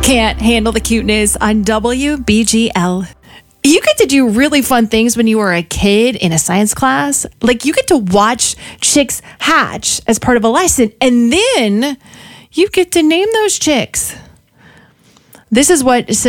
Can't handle the cuteness on WBGL. You get to do really fun things when you were a kid in a science class. Like you get to watch chicks hatch as part of a lesson, and then you get to name those chicks. This is what